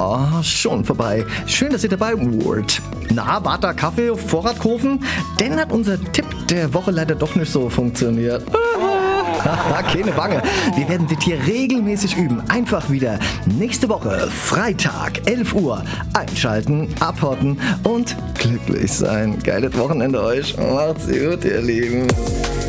schon vorbei. Schön, dass ihr dabei wart. Na, wart da Kaffee auf Vorrat kaufen? Denn hat unser Tipp der Woche leider doch nicht so funktioniert. Keine Bange. Wir werden das hier regelmäßig üben. Einfach wieder nächste Woche, Freitag, 11 Uhr. Einschalten, abhotten und glücklich sein. Geiles Wochenende euch. Macht's gut, ihr Lieben.